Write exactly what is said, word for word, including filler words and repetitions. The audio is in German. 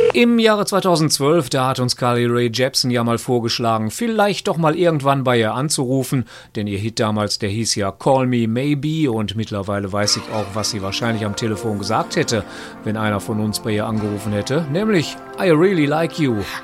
Im Jahre zweitausendzwölf, da hat uns Carly Rae Jepsen ja mal vorgeschlagen, vielleicht doch mal irgendwann bei ihr anzurufen, denn ihr Hit damals, der hieß ja Call Me Maybe und mittlerweile weiß ich auch, was sie wahrscheinlich am Telefon gesagt hätte, wenn einer von uns bei ihr angerufen hätte, nämlich I really like you.